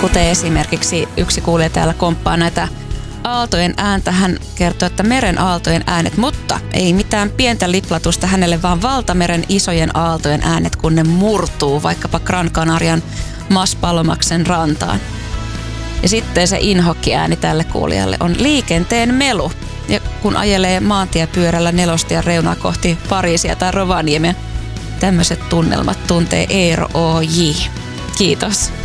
Kuten esimerkiksi yksi kuulija täällä komppaa näitä aaltojen ääntä. Hän kertoo, että meren aaltojen äänet, mutta ei mitään pientä liplatusta hänelle, vaan valtameren isojen aaltojen äänet, kun ne murtuu vaikkapa Gran Canarian Mas Palomaksen rantaan. Ja sitten se inhokkiääni tälle kuulijalle on liikenteen melu. Ja kun ajelee maantiepyörällä nelostien reunaa kohti Pariisia tai Rovaniemeä, tämmöiset tunnelmat tuntee Eero O.J. Kiitos.